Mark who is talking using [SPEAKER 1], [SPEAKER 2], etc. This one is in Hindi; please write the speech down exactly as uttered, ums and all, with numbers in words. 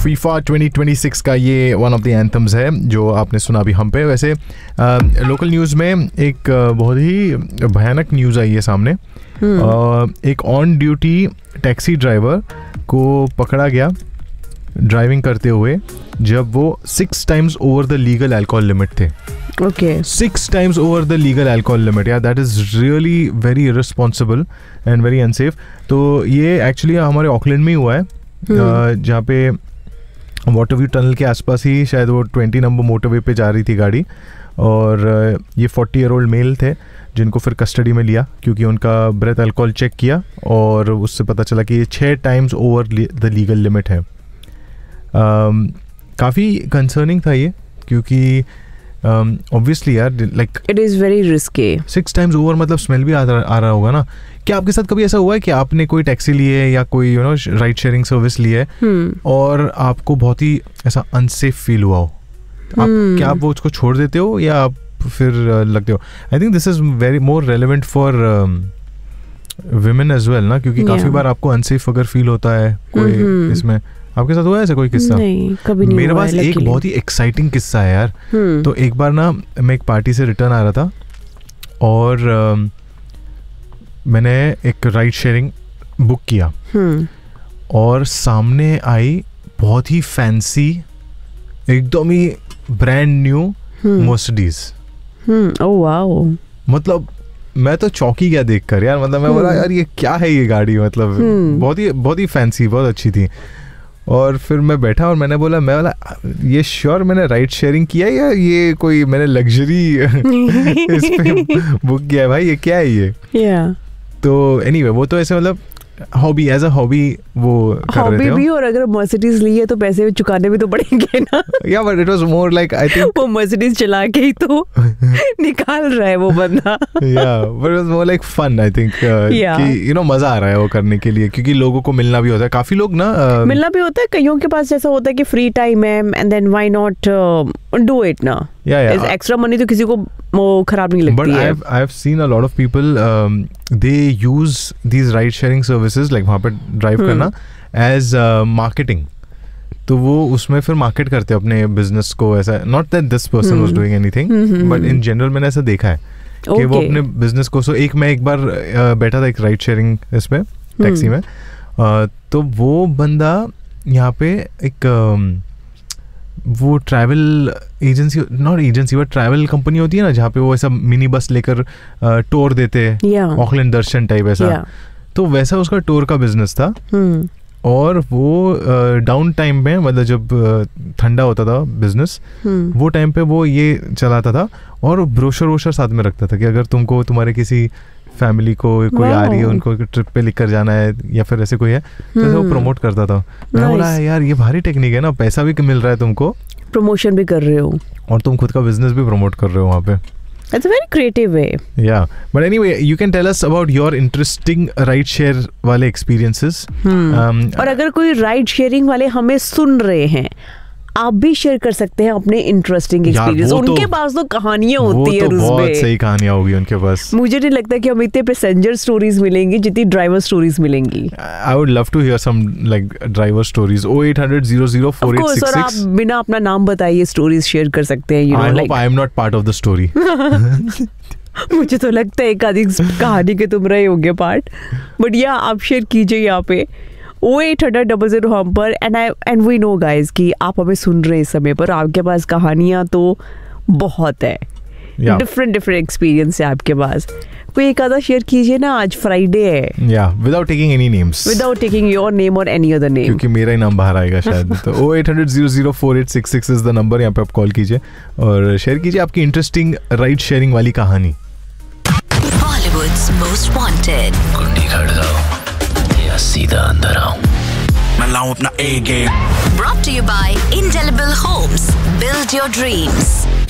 [SPEAKER 1] फीफा ट्वेंटी ट्वेंटी सिक्स का ये वन ऑफ द एंथम्स है जो आपने सुना अभी हम पे। वैसे लोकल न्यूज़ में एक uh, बहुत ही भयानक न्यूज़ आई है सामने। uh, एक ऑन ड्यूटी टैक्सी ड्राइवर को पकड़ा गया ड्राइविंग करते हुए जब वो six times over the legal alcohol limit थे।
[SPEAKER 2] Okay,
[SPEAKER 1] six times over the legal alcohol limit, यार that is really very irresponsible and very unsafe. तो ये एक्चुअली हमारे ऑकलैंड में ही हुआ है, uh, जहाँ पे वाटर व्यू टनल के आसपास ही शायद वो ट्वेंटी नंबर मोटरवे पे जा रही थी गाड़ी, और ये फोर्टी ईयर ओल्ड मेल थे जिनको फिर कस्टडी में लिया क्योंकि उनका ब्रेथ अल्कोहल चेक किया और उससे पता चला कि ये छः times over the legal limit है। um, काफ़ी कंसर्निंग था ये क्योंकि ऑब्वियसली um, यार like
[SPEAKER 2] it is very risky.
[SPEAKER 1] Six times over मतलब स्मेल भी आ, आ रहा होगा ना। क्या आपके साथ कभी ऐसा हुआ है कि आपने कोई टैक्सी ली है या कोई you know ride sharing service ली है
[SPEAKER 2] hmm.
[SPEAKER 1] और आपको बहुत ही ऐसा अनसेफ फील हुआ हो? आप hmm. क्या आप वो उसको छोड़ देते हो या आप फिर लगते हो? I think this is very more relevant for women as well ना, क्योंकि काफ़ी
[SPEAKER 2] Yeah.
[SPEAKER 1] बार आपको अनसेफ अगर फील होता है कोई
[SPEAKER 2] Mhm.
[SPEAKER 1] इसमें। आपके साथ हुआ है ऐसा कोई किस्सा?
[SPEAKER 2] नहीं, कभी नहीं
[SPEAKER 1] मेरे
[SPEAKER 2] हुआ
[SPEAKER 1] पास
[SPEAKER 2] है,
[SPEAKER 1] एक
[SPEAKER 2] luckily.
[SPEAKER 1] बहुत ही एक्साइटिंग किस्सा है यार।
[SPEAKER 2] Hmm.
[SPEAKER 1] तो एक बार ना मैं एक पार्टी से रिटर्न आ रहा था और अम, मैंने एक राइड शेयरिंग बुक किया
[SPEAKER 2] Hmm.
[SPEAKER 1] और सामने आई बहुत ही फैंसी एकदम ही brand new
[SPEAKER 2] Hmm.
[SPEAKER 1] Mercedes.
[SPEAKER 2] Hmm. Oh wow.
[SPEAKER 1] मतलब मैं तो चौंकी गया देखकर यार, मतलब मैं बोला
[SPEAKER 2] Hmm.
[SPEAKER 1] यार ये क्या है ये गाड़ी, मतलब
[SPEAKER 2] Hmm.
[SPEAKER 1] बहुत ही बहुत ही फैंसी, बहुत अच्छी थी। और फिर मैं बैठा और मैंने बोला मैं बोला ये श्योर मैंने राइड शेयरिंग किया है या ये कोई मैंने लग्जरी इस पे बुक किया है भाई, ये क्या है ये?
[SPEAKER 2] Yeah.
[SPEAKER 1] तो एनीवे वो तो ऐसे मतलब हॉबी एज अ हॉबी वो कर रहे
[SPEAKER 2] हॉबी
[SPEAKER 1] थे
[SPEAKER 2] भी, और अगर मर्सिडीज ली है तो पैसे भी चुकाने भी तो पड़ेंगे ना।
[SPEAKER 1] या but it was more like I think
[SPEAKER 2] वो मर्सिडीज चला के ही तो निकाल रहा है वो बंदा।
[SPEAKER 1] या but it was more like fun I think
[SPEAKER 2] Yeah.
[SPEAKER 1] कि यू नो मजा आ रहा है वो करने के लिए क्योंकि लोगों को मिलना भी होता है। काफी लोग ना uh,
[SPEAKER 2] मिलना भी होता है, कईयों के पास ऐसा होता है कि फ्री टाइम है and then why not do it ना।
[SPEAKER 1] yeah, yeah.
[SPEAKER 2] एक्स्ट्रा मनी तो किसी को वो खराब नहीं
[SPEAKER 1] But
[SPEAKER 2] लगती है।
[SPEAKER 1] I've I've seen a lot of people um, they use these ride sharing services like वहाँ पे ड्राइव
[SPEAKER 2] Hmm.
[SPEAKER 1] करना as मार्केटिंग। तो वो उसमें फिर मार्केट करते हैं अपने बिजनेस को। ऐसा not that this person was doing anything but in general मैंने ऐसा देखा है कि वो
[SPEAKER 2] Okay.
[SPEAKER 1] अपने बिजनेस को। सो एक मैं एक बार uh, बैठा था एक राइड शेयरिंग इस पे टैक्सी में, uh, तो वो बंदा यहाँ पे एक um, वो travel agency not agency but travel company होती है ना जहाँ पे वो ऐसा मिनी बस लेकर टूर देते हैं,
[SPEAKER 2] Yeah.
[SPEAKER 1] ऑकलैंड दर्शन टाइप ऐसा।
[SPEAKER 2] Yeah.
[SPEAKER 1] तो वैसा उसका टूर का बिजनेस था
[SPEAKER 2] Hmm.
[SPEAKER 1] और वो डाउन टाइम में मतलब जब uh, ठंडा होता था बिजनेस
[SPEAKER 2] Hmm.
[SPEAKER 1] वो टाइम पे वो ये चलाता था और ब्रोशर वोशर साथ में रखता था कि अगर तुमको तुम्हारे किसी फैमिली को कोई आ रही है
[SPEAKER 2] Wow.
[SPEAKER 1] उनको ट्रिप पे लेकर जाना है या फिर ऐसे कोई है तो ऐसे वो
[SPEAKER 2] Hmm.
[SPEAKER 1] प्रमोट करता था। मैंने
[SPEAKER 2] Nice.
[SPEAKER 1] बोला यार ये भारी टेक्निक है ना, पैसा भी मिल रहा है तुमको
[SPEAKER 2] प्रमोशन भी कर रहे हो।
[SPEAKER 1] और तुम खुद का बिजनेस भी प्रमोट कर रहे हो वहाँ पे।
[SPEAKER 2] It's a very creative way.
[SPEAKER 1] Yeah, but anyway, you can tell us about your interesting ride share वाले experiences.
[SPEAKER 2] Hmm.
[SPEAKER 1] Um,
[SPEAKER 2] और अगर कोई राइड शेयरिंग वाले हमें सुन रहे हैं, आप भी शेयर कर सकते हैं अपने इंटरेस्टिंग
[SPEAKER 1] यार,
[SPEAKER 2] एक्सपीरियंस।
[SPEAKER 1] वो तो-
[SPEAKER 2] उनके पास तो कहानियां
[SPEAKER 1] वो
[SPEAKER 2] होती है
[SPEAKER 1] तो बहुत
[SPEAKER 2] उसमें।
[SPEAKER 1] सही कहानियां होगी उनके पास।
[SPEAKER 2] मुझे नहीं लगता कि हमें इतने पैसेंजर स्टोरीज मिलेंगी जितनी ड्राइवर स्टोरीज मिलेंगी।
[SPEAKER 1] I would love to hear some like driver stories. oh eight hundred zero zero four
[SPEAKER 2] Of
[SPEAKER 1] eight
[SPEAKER 2] course,
[SPEAKER 1] six
[SPEAKER 2] और आप
[SPEAKER 1] six.
[SPEAKER 2] बिना अपना नाम बताइए स्टोरीज शेयर कर सकते हैं। You
[SPEAKER 1] I
[SPEAKER 2] know,
[SPEAKER 1] hope
[SPEAKER 2] like,
[SPEAKER 1] I am not part of the story.
[SPEAKER 2] मुझे तो लगता है एक आधी कहानी के तुम रहे होंगे पार्ट, बट या आप शेयर कीजिए यहाँ पे ओ एट हंड्रेड डबल जीरो हम पर। And I and we know guys कि आप हमें सुन रहे हैं इस समय पर, आपके पास कहानियाँ तो बहुत है,
[SPEAKER 1] Yeah.
[SPEAKER 2] डिफरेंट डिफरेंट एक्सपीरियंस है आपके पास। कोई एक आधा शेयर कीजिए ना, आज फ्राइडे है।
[SPEAKER 1] Yeah, without taking any names.
[SPEAKER 2] Without taking your name और एनी अदर नेम।
[SPEAKER 1] क्योंकि मेरा ही नाम बाहर आएगा शायद। तो oh eight hundred zero zero four eight six six is the number, यहाँ पे आप कॉल कीजिए और शेयर कीजिए आपकी इंटरेस्टिंग राइड शेयरिंग वाली कहानी।
[SPEAKER 3] Bollywood's most wanted.
[SPEAKER 4] कुंडी खड़काओ या सीधा अंदर आओ,
[SPEAKER 5] मैं लाऊं अपना A game।
[SPEAKER 3] Brought to you by Indelible Homes. Build your dreams.